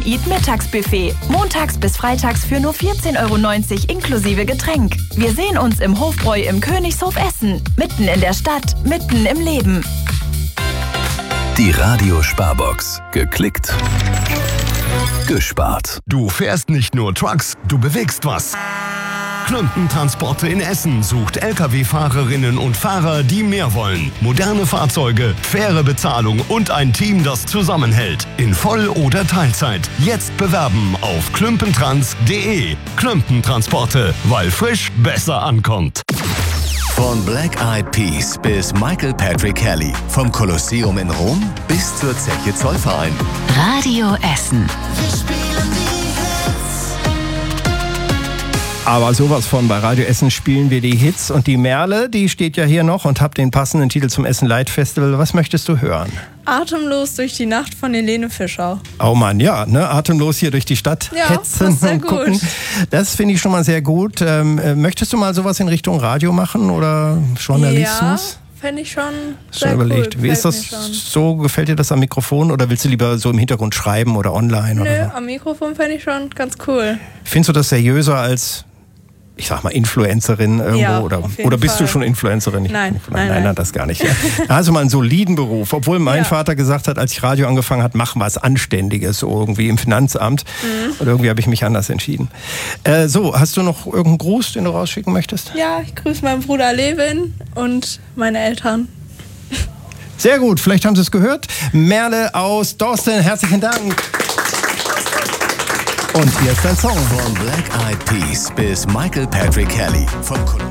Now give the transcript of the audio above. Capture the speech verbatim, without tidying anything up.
Eat Mittagsbuffet. Montags bis freitags für nur vierzehn Euro neunzig inklusive Getränk. Wir sehen uns im Hofbräu im Königshof Essen. Mitten in der Stadt, mitten im Leben. Die Radio-Sparbox. Geklickt, gespart. Du fährst nicht nur Trucks, du bewegst was. Klümpentransporte in Essen sucht L K W-Fahrerinnen und Fahrer, die mehr wollen. Moderne Fahrzeuge, faire Bezahlung und ein Team, das zusammenhält. In Voll- oder Teilzeit. Jetzt bewerben auf klümpentrans punkt de. Klümpentransporte, weil frisch besser ankommt. Von Black Eyed Peas bis Michael Patrick Kelly. Vom Kolosseum in Rom bis zur Zeche Zollverein. Radio Essen. Wir spielen die Hits. Aber sowas von, bei Radio Essen spielen wir die Hits. Und die Merle, die steht ja hier noch und hat den passenden Titel zum Essen Light Festival. Was möchtest du hören? Atemlos durch die Nacht von Helene Fischer. Oh Mann, ja, ne? Atemlos hier durch die Stadt Ja, hetzen passt sehr und gucken. gut. Das finde ich schon mal sehr gut. Ähm, äh, möchtest du mal sowas in Richtung Radio machen oder Journalismus? Ja, fände ich schon Schon sehr überlegt. cool. Wie ist das Gefällt mir schon. so? Gefällt dir das am Mikrofon oder willst du lieber so im Hintergrund schreiben oder online? Nö, Oder so? am Mikrofon fände ich schon ganz cool. Findest du das seriöser als, ich sag mal, Influencerin irgendwo? Ja, oder auf jeden oder bist Fall. du schon Influencerin? Ich- Nein, nein, nein, nein, nein. das gar nicht. Ja. Also mal einen soliden Beruf. Obwohl mein Ja. Vater gesagt hat, als ich Radio angefangen hat, mach was Anständiges, so irgendwie im Finanzamt. Mhm. Und irgendwie habe ich mich anders entschieden. Äh, so, hast du noch irgendeinen Gruß, den du rausschicken möchtest? Ja, ich grüße meinen Bruder Levin und meine Eltern. Sehr gut, vielleicht haben Sie es gehört. Merle aus Dorsten, herzlichen Dank. Und hier ist dein Song. Von Black Eyed Peas bis Michael Patrick Kelly. Vom Kol-